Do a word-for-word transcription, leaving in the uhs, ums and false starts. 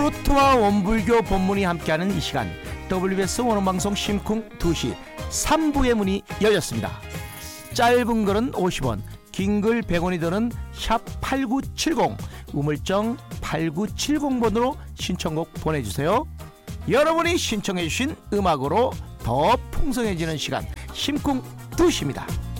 트로트와 원불교 본문이 함께하는 이 시간, 더블유비에스 원어방송 심쿵 두 시 삼 부의 문이 열렸습니다. 짧은 글은 오십 원, 긴 글 백 원이 드는 샵 팔구칠공, 우물정 팔구칠공 번으로 신청곡 보내주세요. 여러분이 신청해주신 음악으로 더 풍성해지는 시간, 심쿵 두 시입니다.